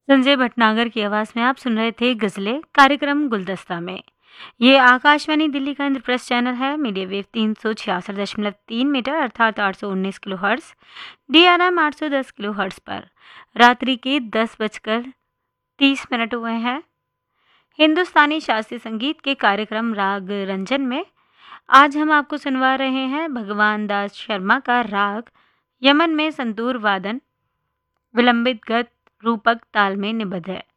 संजय भटनागर की आवाज में आप सुन रहे थे गजलें कार्यक्रम गुलदस्ता में। ये आकाशवाणी दिल्ली का इंद्रप्रस्थ चैनल है। मीडिया वेव 366.3 मीटर अर्थात 819 kilo hertz, DRM 810 kilo hertz पर रात्रि के 10:30 हुए हैं। हिंदुस्तानी शास्त्रीय संगीत के कार्यक्रम राग रंजन में आज हम आपको सुनवा रहे हैं भगवान दास शर्मा का राग यमन में संतूर वादन विलंबित गत रूपक ताल में निबद्ध है।